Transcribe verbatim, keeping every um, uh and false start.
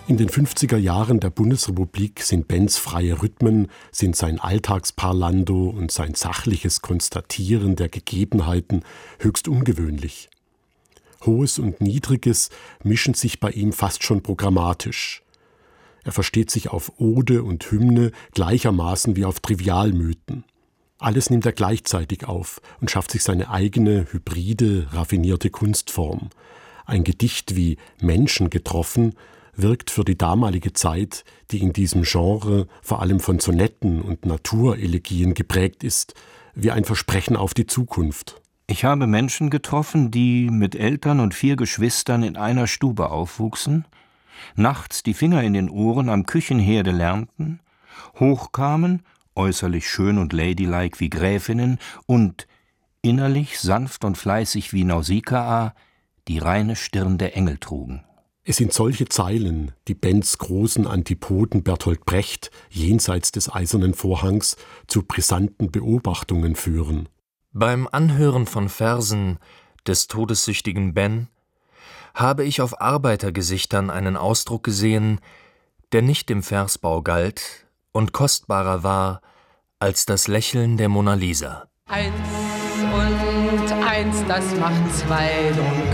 In den fünfziger Jahren der Bundesrepublik sind Benns freie Rhythmen, sind sein Alltagsparlando und sein sachliches Konstatieren der Gegebenheiten höchst ungewöhnlich. Hohes und Niedriges mischen sich bei ihm fast schon programmatisch. Er versteht sich auf Ode und Hymne gleichermaßen wie auf Trivialmythen. Alles nimmt er gleichzeitig auf und schafft sich seine eigene, hybride, raffinierte Kunstform. Ein Gedicht wie Menschen getroffen wirkt für die damalige Zeit, die in diesem Genre vor allem von Sonetten und Naturelegien geprägt ist, wie ein Versprechen auf die Zukunft. Ich habe Menschen getroffen, die mit Eltern und vier Geschwistern in einer Stube aufwuchsen, nachts die Finger in den Ohren am Küchenherde lernten, hochkamen, äußerlich schön und ladylike wie Gräfinnen und innerlich sanft und fleißig wie Nausikaa die reine Stirn der Engel trugen. Es sind solche Zeilen, die Benns großen Antipoden Bertolt Brecht jenseits des Eisernen Vorhangs zu brisanten Beobachtungen führen. Beim Anhören von Versen des todessüchtigen Ben habe ich auf Arbeitergesichtern einen Ausdruck gesehen, der nicht dem Versbau galt und kostbarer war als das Lächeln der Mona Lisa. Eins und eins, das macht zwei.